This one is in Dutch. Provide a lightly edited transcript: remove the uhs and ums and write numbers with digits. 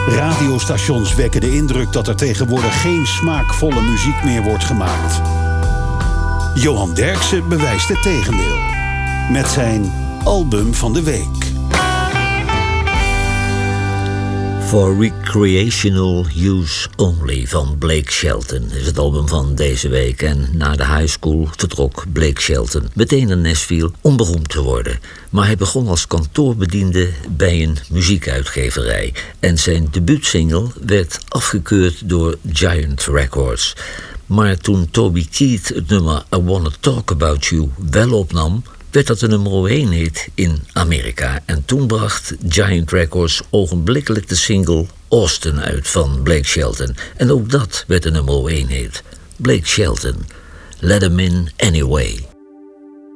Radiostations wekken de indruk dat er tegenwoordig geen smaakvolle muziek meer wordt gemaakt. Johan Derksen bewijst het tegendeel. Met zijn album van de week. For Recreational Use Only van Blake Shelton is het album van deze week. En na de high school vertrok Blake Shelton meteen naar Nashville om beroemd te worden. Maar hij begon als kantoorbediende bij een muziekuitgeverij. En zijn debuutsingle werd afgekeurd door Giant Records. Maar toen Toby Keith het nummer I Wanna Talk About You wel opnam, werd dat de nummer 1 hit in Amerika. En toen bracht Giant Records ogenblikkelijk de single Austin uit van Blake Shelton. En ook dat werd de nummer 1 hit. Blake Shelton, Let 'Em In Anyway.